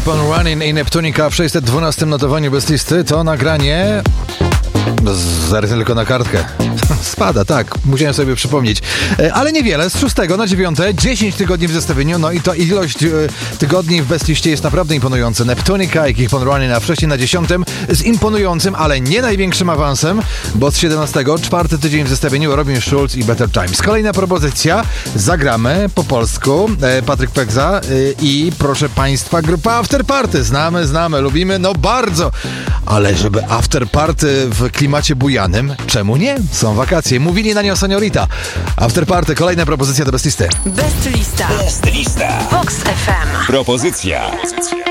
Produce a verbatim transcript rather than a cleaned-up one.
Keep on Running i Neptunica w sześćset dwunastym notowaniu bez listy. To nagranie... Zaraz tylko na kartkę. Spada, tak. Musiałem sobie przypomnieć. Ale niewiele. Z szóstego na dziewiąte. dziesięć tygodni w zestawieniu. No i to ilość e, tygodni w bestliście jest naprawdę imponująca. Neptunica i Keep on Running, a wcześniej na dziesiątym z imponującym, ale nie największym awansem, bo z siedemnastego czwarty tydzień w zestawieniu Robin Schulz i Better Times. Kolejna propozycja. Zagramy po polsku. E, Patryk Peksa e, i proszę Państwa grupa After Party. Znamy, znamy, lubimy, no bardzo. Ale żeby After Party w klimacie bujanym, czemu nie? Są wakacje. Mówili na nią Seniorita. After Party, kolejna propozycja do Best Listy. Best Lista. Best Lista. Vox F M. Propozycja.